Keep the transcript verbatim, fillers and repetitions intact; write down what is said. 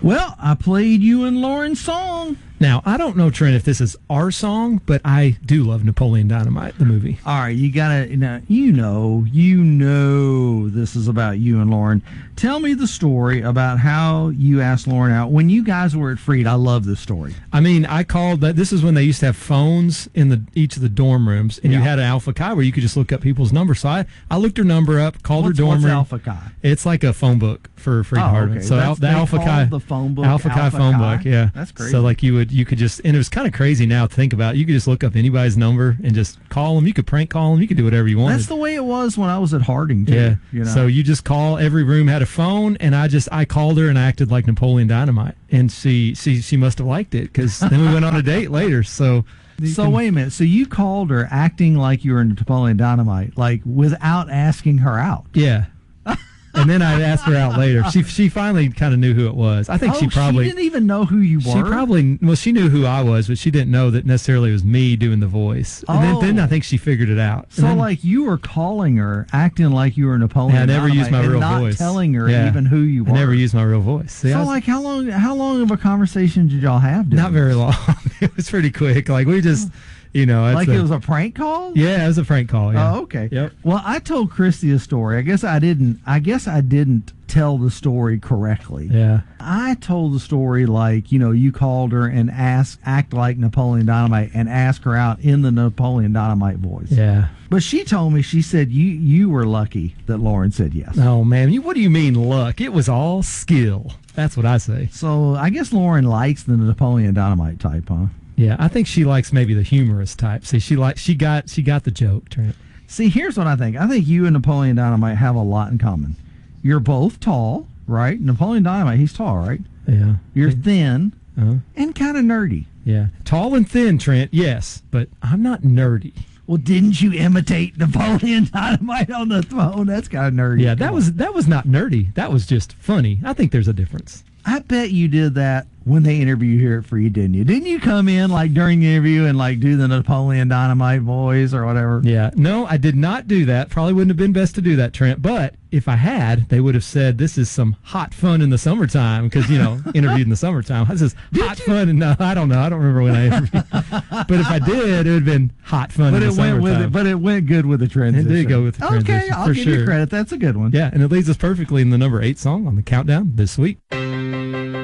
Well, I played you and Lauren's song. Now, I don't know, Trent, if this is our song, but I do love Napoleon Dynamite, the movie. All right, you gotta, you know, you know, you know this is about you and Lauren. Tell me the story about how you asked Lauren out when you guys were at Freed. I love this story. I mean, I called, that. This is when they used to have phones in the each of the dorm rooms, and yeah. you had an Alpha Chi where you could just look up people's numbers. So I, I looked her number up, called what's, her dorm what's room. Alpha Chi? It's like a phone book for Freed oh, Hardman. Okay. So That's, the Alpha Chi, the phone book, Alpha Chi Alpha phone Chi? book, yeah. That's crazy. So like you would, you could just, and it was kind of crazy now to think about. You could just look up anybody's number and just call them. You could prank call them. You could do whatever you wanted. That's the way it was when I was at Harding too. Yeah. You know? So you just call. Every room had a phone, and I just I called her and acted like Napoleon Dynamite, and she she she must have liked it because then we went on a date later. So. So can, wait a minute. So you called her acting like you were Napoleon Dynamite, like without asking her out. Yeah. And then I asked her out later. She she finally kind of knew who it was. I think oh, she probably she didn't even know who you were. She probably well, she knew who I was, but she didn't know that necessarily it was me doing the voice. And oh. then, then I think she figured it out. So then, like you were calling her, acting like you were Napoleon. I never Dynamite used my and real not voice. Telling her yeah. even who you were. I never used my real voice. See, so was, like how long? How long of a conversation did y'all have? Not very long. It was pretty quick. Like we just. You know, like a, it was a prank call? Yeah, it was a prank call. Yeah. Oh, okay. Yep. Well, I told Christy a story. I guess I didn't. I guess I didn't tell the story correctly. Yeah. I told the story like you know you called her and asked, act like Napoleon Dynamite, and ask her out in the Napoleon Dynamite voice. Yeah. But she told me, she said you you were lucky that Lauren said yes. Oh man, you, what do you mean luck? It was all skill. That's what I say. So I guess Lauren likes the Napoleon Dynamite type, huh? Yeah, I think she likes maybe the humorous type. See, she like she got she got the joke, Trent. See, here's what I think. I think you and Napoleon Dynamite have a lot in common. You're both tall, right? Napoleon Dynamite, he's tall, right? Yeah. You're thin uh-huh. and kind of nerdy. Yeah, tall and thin, Trent. Yes, but I'm not nerdy. Well, didn't you imitate Napoleon Dynamite on the phone? That's kind of nerdy. Yeah, Come that on. was that was not nerdy. That was just funny. I think there's a difference. I bet you did that when they interviewed you here at Free, didn't you? Didn't you come in like during the interview and like do the Napoleon Dynamite voice or whatever? Yeah. No, I did not do that. Probably wouldn't have been best to do that, Trent. But if I had, they would have said this is some hot fun in the summertime because, you know, interviewed in the summertime. This is hot fun. And no, I don't know. I don't remember when I interviewed. But if I did, it would have been hot fun but in it the went summertime. with it, but it went good with the transition. It did go with the transition. Okay, I'll for give sure. you credit. That's a good one. Yeah, and it leads us perfectly in the number eight song on the countdown this week.